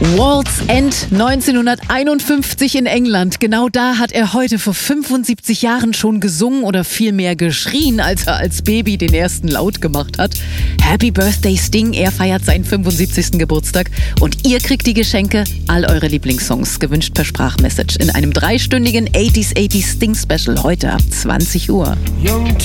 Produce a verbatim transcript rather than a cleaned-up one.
World's End neunzehnhunderteinundfünfzig in England. Genau da hat er heute vor fünfundsiebzig Jahren schon gesungen oder vielmehr geschrien, als er als Baby den ersten Laut gemacht hat. Happy Birthday Sting, er feiert seinen fünfundsiebzigsten Geburtstag und ihr kriegt die Geschenke, all eure Lieblingssongs, gewünscht per Sprachmessage in einem dreistündigen achtziger achtziger Sting Special heute ab zwanzig Uhr. Young